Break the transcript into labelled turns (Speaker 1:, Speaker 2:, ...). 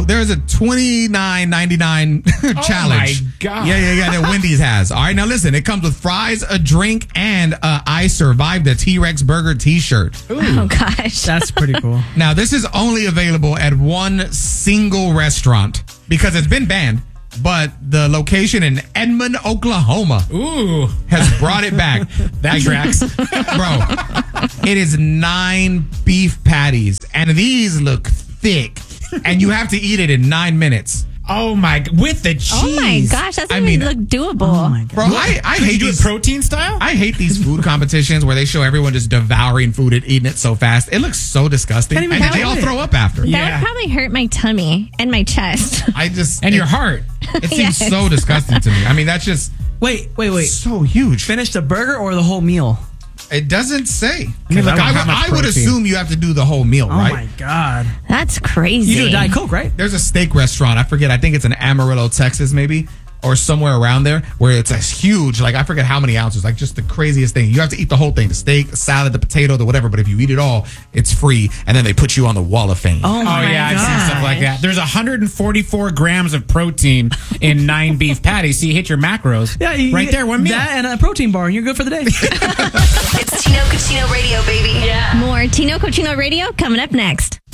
Speaker 1: there's a $29.99 challenge.
Speaker 2: Oh my God.
Speaker 1: Yeah, that Wendy's has. All right, now listen, it comes with fries, a drink, and I Survived the T-Rex Burger t-shirt.
Speaker 3: Oh, gosh.
Speaker 4: That's pretty cool.
Speaker 1: Now, this is only available at one single restaurant because it's been banned, but the location in Edmond, Oklahoma has brought it back.
Speaker 2: That tracks.
Speaker 1: Bro, it is 9 beef patties, and these look thick, and you have to eat it in 9 minutes.
Speaker 2: Oh my! With the cheese.
Speaker 3: Oh, my gosh. That doesn't even look doable.
Speaker 4: Oh my God.
Speaker 1: Bro, I hate
Speaker 2: you do it
Speaker 1: these
Speaker 2: protein style.
Speaker 1: I hate these food competitions where they show everyone just devouring food and eating it so fast. It looks so disgusting.
Speaker 4: Can't
Speaker 1: And
Speaker 4: even
Speaker 1: they all
Speaker 4: do it.
Speaker 1: throw up after.
Speaker 3: That
Speaker 2: Yeah.
Speaker 3: would probably hurt my tummy and my chest.
Speaker 2: And your heart.
Speaker 1: It seems
Speaker 3: Yes.
Speaker 1: so disgusting to me. I mean, that's just
Speaker 4: Wait.
Speaker 1: so huge.
Speaker 4: Finish the burger or the whole meal?
Speaker 1: It doesn't say.
Speaker 2: I mean, look, how much
Speaker 1: I would
Speaker 2: protein?
Speaker 1: assume you have to do the whole meal,
Speaker 4: Oh
Speaker 1: right?
Speaker 4: my God.
Speaker 3: That's crazy.
Speaker 4: You do a Diet Coke, right?
Speaker 1: There's a steak restaurant. I forget. I think it's in Amarillo, Texas, maybe, or somewhere around there, where it's a huge, like, I forget how many ounces, like just the craziest thing. You have to eat the whole thing, the steak, the salad, the potato, the whatever. But if you eat it all, it's free. And then they put you on the Wall of Fame.
Speaker 4: Oh
Speaker 2: Oh
Speaker 4: my
Speaker 2: yeah, I've
Speaker 4: God.
Speaker 2: seen stuff like that. There's 144 grams of protein in 9 beef patties, so you hit your macros.
Speaker 4: Yeah, you
Speaker 2: right
Speaker 4: get
Speaker 2: there, one meal.
Speaker 4: That and a protein bar, and you're good for the day.
Speaker 5: It's Tino Cochino Radio, baby.
Speaker 3: More Tino Cochino Radio coming up next.